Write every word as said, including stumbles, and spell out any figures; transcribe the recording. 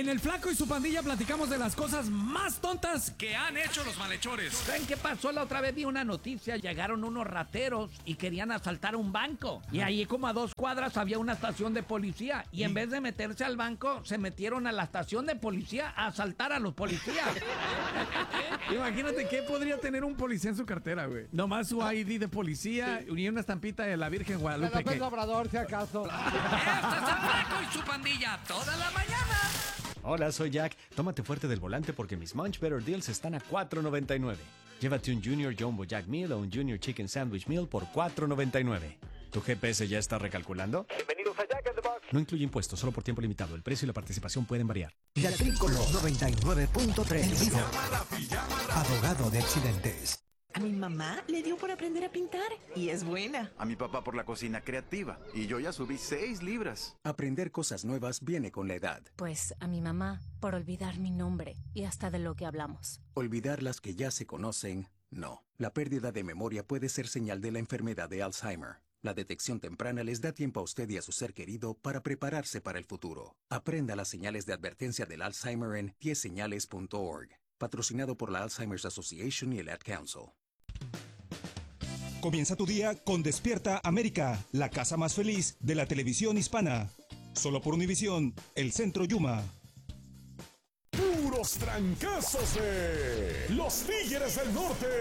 En El Flaco y su pandilla platicamos de las cosas más tontas que han hecho los malhechores. ¿Saben qué pasó? La otra vez vi una noticia, llegaron unos rateros y querían asaltar un banco. Y ahí como a dos cuadras había una estación de policía. Y en vez de meterse al banco, se metieron a la estación de policía a asaltar a los policías. Imagínate qué podría tener un policía en su cartera, güey. Nomás su I D de policía y una estampita de la Virgen Guadalupe. López Obrador, si acaso. Este es El Flaco y su pandilla toda la mañana. Hola, soy Jack. Tómate fuerte del volante porque mis Munch Better Deals están a cuatro noventa y nueve. Llévate un Junior Jumbo Jack Meal o un Junior Chicken Sandwich Meal por cuatro noventa y nueve. ¿Tu G P S ya está recalculando? Bienvenidos a Jack in the Box. No incluye impuestos, solo por tiempo limitado. El precio y la participación pueden variar. La Tricolor noventa y nueve punto tres. Abogado de accidentes. A mi mamá le dio por aprender a pintar y es buena. A mi papá por la cocina creativa y yo ya subí seis libras. Aprender cosas nuevas viene con la edad. Pues a mi mamá por olvidar mi nombre y hasta de lo que hablamos. Olvidar las que ya se conocen, no. La pérdida de memoria puede ser señal de la enfermedad de Alzheimer. La detección temprana les da tiempo a usted y a su ser querido para prepararse para el futuro. Aprenda las señales de advertencia del Alzheimer en diez señales punto org. Patrocinado por la Alzheimer's Association y el Ad Council. Comienza tu día con Despierta América, la casa más feliz de la televisión hispana. Solo por Univisión, el Centro Yuma. Puros trancazos de los Tigres del Norte.